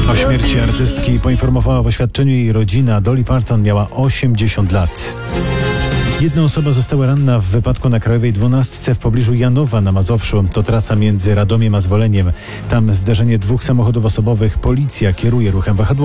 O śmierci artystki poinformowała w oświadczeniu jej rodzina. Dolly Parton miała 80 lat. Jedna osoba została ranna w wypadku na Krajowej 12 w pobliżu Janowa na Mazowszu. To trasa między Radomiem a Zwoleniem. Tam zderzenie dwóch samochodów osobowych. Policja kieruje ruchem wahadłowym.